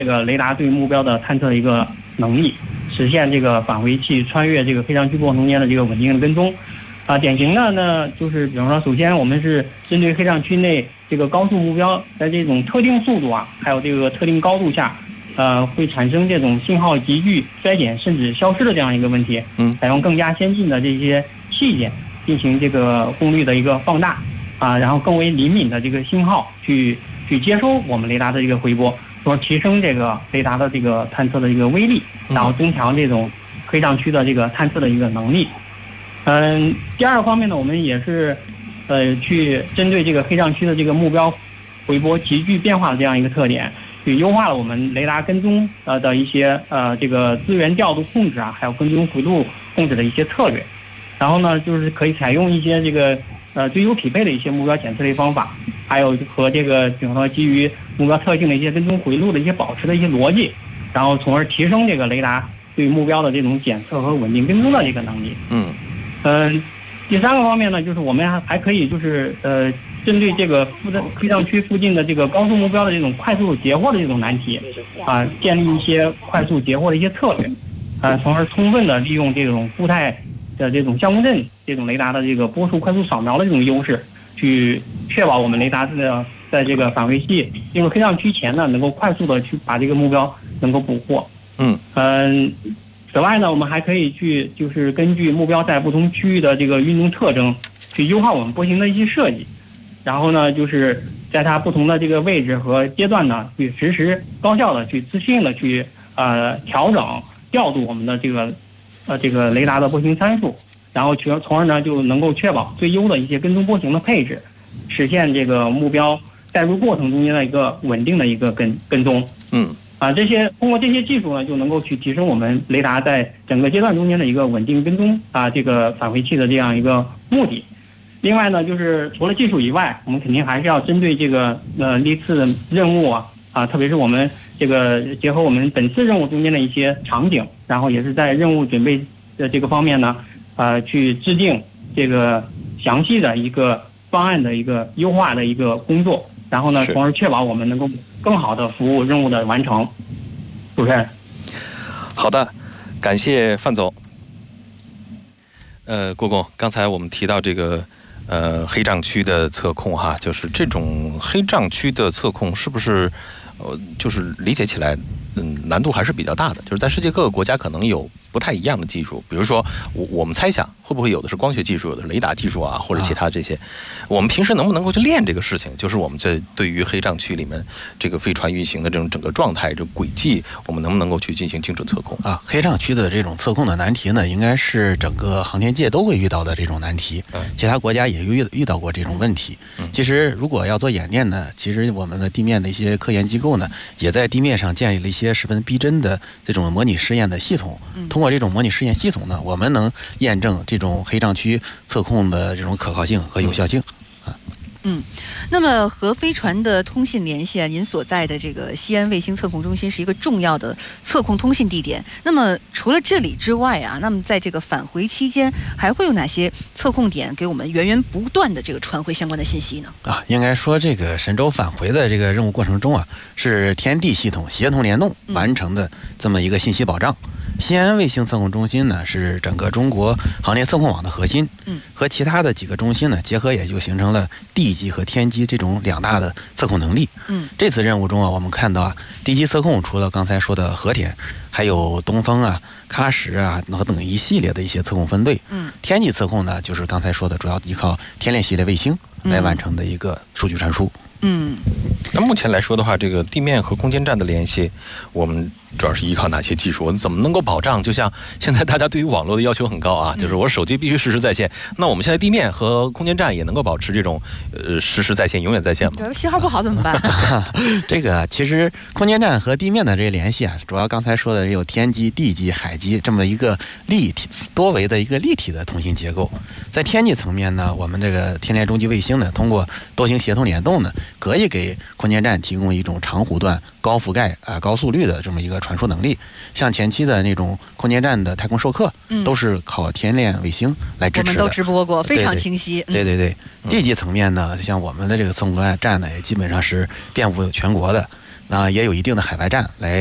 这个雷达对目标的探测的一个能力，实现这个返回器穿越这个黑障区过程中间的这个稳定的跟踪。典型的呢，就是比方说，首先我们是针对黑障区内这个高速目标，在这种特定速度还有这个特定高度下，会产生这种信号急剧衰减甚至消失的这样一个问题。采用更加先进的这些器件进行这个功率的一个放大然后更为灵敏的这个信号去接收我们雷达的这个回波，说提升这个雷达的这个探测的一个威力，然后增强这种黑障区的这个探测的一个能力。第二个方面呢，我们也是去针对这个黑障区的这个目标回波急剧变化的这样一个特点，去优化了我们雷达跟踪的一些这个资源调度控制还有跟踪回路控制的一些策略。然后呢，就是可以采用一些这个最优匹配的一些目标检测类方法，还有和这个比方说基于目标特性的一些跟踪回路的一些保持的一些逻辑，然后从而提升这个雷达对目标的这种检测和稳定跟踪的这个能力。第三个方面呢，就是我们还可以就是针对这个黑障区附近的这个高速目标的这种快速截获的这种难题建立一些快速截获的一些策略，从而充分的利用这种固态的这种相共振这种雷达的这个波束快速扫描的这种优势，去确保我们雷达在这个返回器进入黑障区前呢，能够快速的去把这个目标能够捕获。此外呢，我们还可以就是根据目标在不同区域的这个运动特征，去优化我们波形的一些设计，然后呢，就是在它不同的这个位置和阶段呢，去实时高效的去自适应的去调整调度我们的这个雷达的波形参数，然后从而呢就能够确保最优的一些跟踪波形的配置，实现这个目标带入过程中间的一个稳定的一个跟踪。通过这些技术呢，就能够去提升我们雷达在整个阶段中间的一个稳定跟踪这个返回器的这样一个目的。另外呢，就是除了技术以外，我们肯定还是要针对这个历次任务特别是我们这个结合我们本次任务中间的一些场景，然后也是在任务准备的这个方面呢，去制定这个详细的一个方案的一个优化的一个工作，然后呢，从而确保我们能够更好的服务任务的完成。主持人， 好的，感谢范总。郭工，刚才我们提到这个黑障区的测控就是这种黑障区的测控是不是就是理解起来难度还是比较大的，就是在世界各个国家可能有不太一样的技术，比如说我们猜想会不会有的是光学技术，有的是雷达技术或者其他这些，我们平时能不能够去练这个事情，就是我们这对于黑障区里面这个飞船运行的这种整个状态这轨迹，我们能不能够去进行精准测控黑障区的这种测控的难题呢，应该是整个航天界都会遇到的这种难题，其他国家也遇到过这种问题。其实如果要做演练呢，其实我们的地面的一些科研机构呢，也在地面上建立了一些十分逼真的这种模拟试验的系统，通过这种模拟试验系统呢，我们能验证这种黑障区测控的这种可靠性和有效性。 那么和飞船的通信联系您所在的这个西安卫星测控中心是一个重要的测控通信地点。那么除了这里之外那么在这个返回期间，还会有哪些测控点给我们源源不断的这个传回相关的信息呢？ 应该说这个神舟返回的这个任务过程中是天地系统协同联动完成的这么一个信息保障。西安卫星测控中心呢，是整个中国航天测控网的核心，和其他的几个中心呢结合，也就形成了地基和天基这种两大的测控能力。这次任务中我们看到地基测控除了刚才说的和田，还有东风喀什等一系列的一些测控分队。天基测控呢，就是刚才说的主要依靠天链系列卫星来完成的一个数据传输。 那目前来说的话，这个地面和空间站的联系，我们主要是依靠哪些技术？怎么能够保障？就像现在大家对于网络的要求很高就是我手机必须实时在线。那我们现在地面和空间站也能够保持这种实时在线、永远在线吗？ 信号不好怎么办？ 这个其实空间站和地面的这个联系主要刚才说的有天基、地基、海基这么一个立体多维的一个立体的通信结构。在天基层面呢，我们这个天链中继卫星呢，通过多星协同联动呢，可以给空间站提供一种长弧段、高覆盖高速率的这么一个传输能力。像前期的那种空间站的太空授课，都是靠天链卫星来支持的。 我们都直播过，非常清晰。 对。地基层面呢，像我们的这个测控站呢，也基本上是遍布全国的。 也有一定的海外站来